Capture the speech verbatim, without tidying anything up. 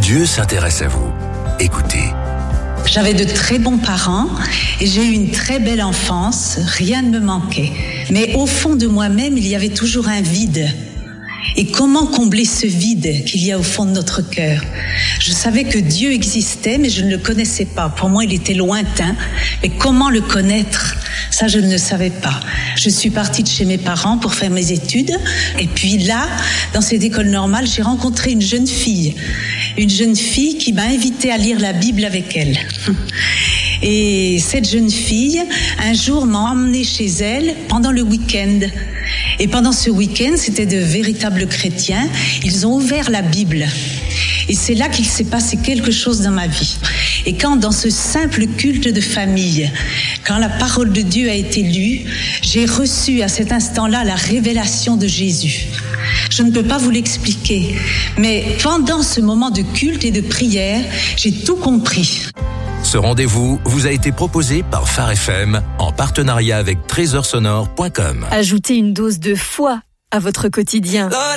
Dieu s'intéresse à vous. Écoutez. J'avais de très bons parents et j'ai eu une très belle enfance, rien ne me manquait. Mais au fond de moi-même, il y avait toujours un vide. Et comment combler ce vide qu'il y a au fond de notre cœur? Je savais que Dieu existait, mais je ne le connaissais pas. Pour moi, il était lointain. Mais comment le connaître? Ça, je ne le savais pas. Je suis partie de chez mes parents pour faire mes études. Et puis là, dans cette école normale, j'ai rencontré une jeune fille. Une jeune fille qui m'a invitée à lire la Bible avec elle. Et cette jeune fille, un jour, m'a emmenée chez elle pendant le week-end. Et pendant ce week-end, c'était de véritables chrétiens. Ils ont ouvert la Bible. Et c'est là qu'il s'est passé quelque chose dans ma vie. Et quand, dans ce simple culte de famille, quand la parole de Dieu a été lue, j'ai reçu à cet instant-là la révélation de Jésus. Je ne peux pas vous l'expliquer, mais pendant ce moment de culte et de prière, j'ai tout compris. Ce rendez-vous vous a été proposé par Phare F M en partenariat avec trésor sonore point com. Ajoutez une dose de foi à votre quotidien.